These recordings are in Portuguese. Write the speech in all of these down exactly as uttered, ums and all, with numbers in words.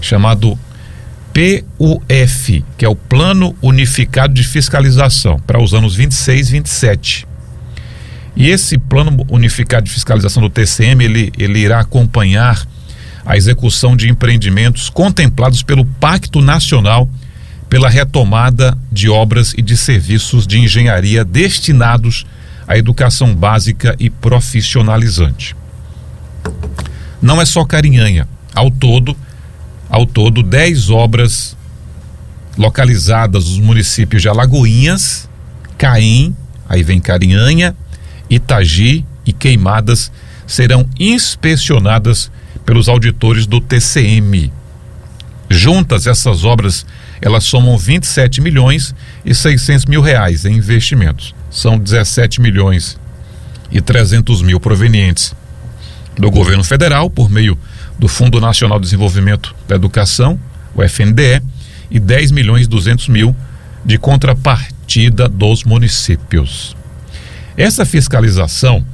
chamado P U F, que é o Plano Unificado de Fiscalização, para os anos vinte e seis e vinte e sete. E esse Plano Unificado de Fiscalização do T C M, ele, ele irá acompanhar a execução de empreendimentos contemplados pelo Pacto Nacional pela retomada de obras e de serviços de engenharia destinados à educação básica e profissionalizante. Não é só Carinhanha. Ao todo, ao todo, dez obras localizadas nos municípios de Alagoinhas, Caém, aí vem Carinhanha, Itagi e Queimadas, serão inspecionadas pelos auditores do T C M. Juntas, essas obras, elas somam vinte e sete milhões e seiscentos mil reais em investimentos. São dezessete milhões e trezentos mil provenientes do governo federal, por meio do Fundo Nacional de Desenvolvimento da Educação, o F N D E, e dez milhões e duzentos mil de contrapartida dos municípios. Essa fiscalização,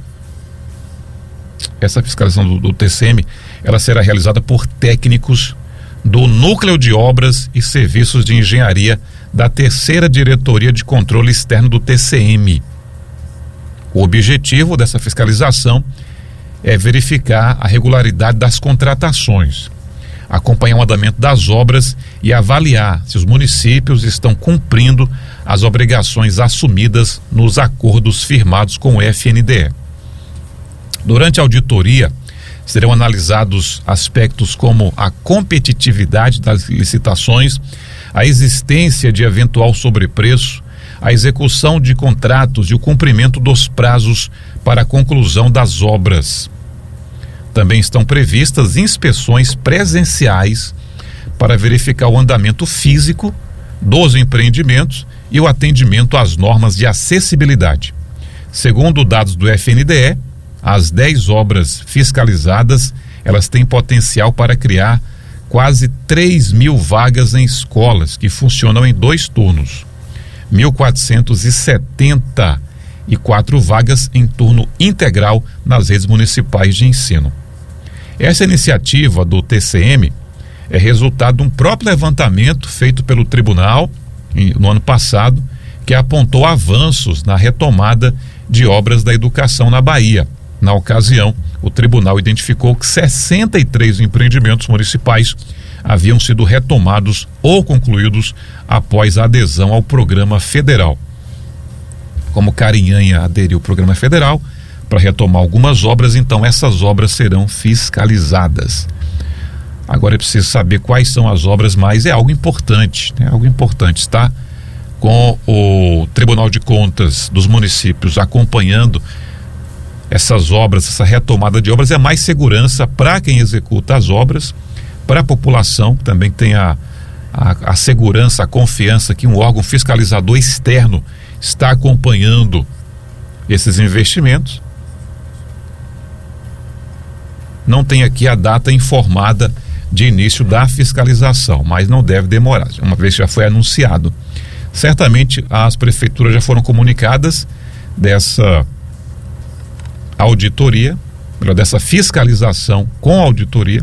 essa fiscalização do, do T C M, ela será realizada por técnicos do Núcleo de Obras e Serviços de Engenharia da Terceira Diretoria de Controle Externo do T C M. O objetivo dessa fiscalização é verificar a regularidade das contratações, acompanhar o andamento das obras e avaliar se os municípios estão cumprindo as obrigações assumidas nos acordos firmados com o F N D E. Durante a auditoria, serão analisados aspectos como a competitividade das licitações, a existência de eventual sobrepreço, a execução de contratos e o cumprimento dos prazos para a conclusão das obras. Também estão previstas inspeções presenciais para verificar o andamento físico dos empreendimentos e o atendimento às normas de acessibilidade. Segundo dados do F N D E, as dez obras fiscalizadas, elas têm potencial para criar quase três mil vagas em escolas que funcionam em dois turnos. mil quatrocentos e setenta e quatro vagas em turno integral nas redes municipais de ensino. Essa iniciativa do T C M é resultado de um próprio levantamento feito pelo tribunal em, no ano passado, que apontou avanços na retomada de obras da educação na Bahia. Na ocasião, o tribunal identificou que sessenta e três empreendimentos municipais haviam sido retomados ou concluídos após a adesão ao programa federal. Como Carinhanha aderiu ao programa federal para retomar algumas obras, então essas obras serão fiscalizadas. Agora é preciso saber quais são as obras, mas é algo importante, né? Algo importante, está com o Tribunal de Contas dos municípios acompanhando essas obras, essa retomada de obras, é mais segurança para quem executa as obras, para a população, que também tem a, a, a segurança, a confiança que um órgão fiscalizador externo está acompanhando esses investimentos. Não tem aqui a data informada de início da fiscalização, mas não deve demorar, uma vez que já foi anunciado. Certamente as prefeituras já foram comunicadas dessa auditoria, dessa fiscalização com auditoria.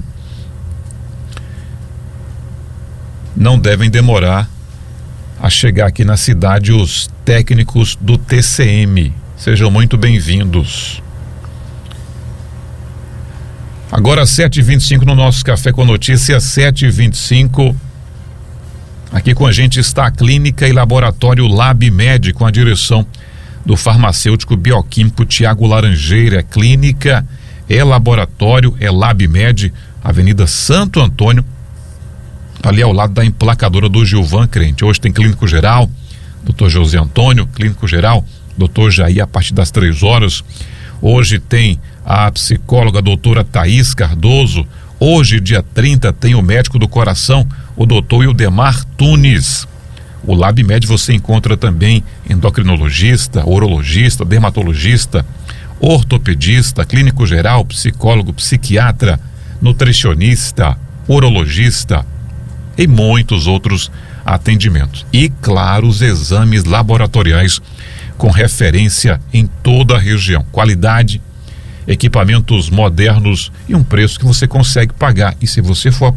Não devem demorar a chegar aqui na cidade os técnicos do T C M. Sejam muito bem-vindos. Agora sete e vinte e cinco no nosso Café com Notícias, sete e vinte e cinco. Aqui com a gente está a Clínica e Laboratório LabMed, com a direção do farmacêutico bioquímico Tiago Laranjeira. Clínica, é laboratório, é LabMed, Avenida Santo Antônio, ali ao lado da emplacadora do Gilvan Crente. Hoje tem clínico geral, doutor José Antônio, clínico geral, doutor Jair, a partir das três horas. Hoje tem a psicóloga doutora Thaís Cardoso. Hoje, dia trinta, tem o médico do coração, o doutor Ildemar Tunes. O LabMed você encontra também endocrinologista, urologista, dermatologista, ortopedista, clínico geral, psicólogo, psiquiatra, nutricionista, urologista e muitos outros atendimentos. E, claro, os exames laboratoriais com referência em toda a região. Qualidade, equipamentos modernos e um preço que você consegue pagar. E se você for